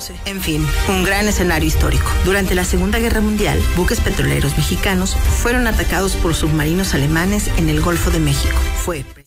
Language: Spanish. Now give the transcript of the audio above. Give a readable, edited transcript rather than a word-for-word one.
Sí. En fin, un gran escenario histórico. Durante la Segunda Guerra Mundial, buques petroleros mexicanos fueron atacados por submarinos alemanes en el Golfo de México. Fue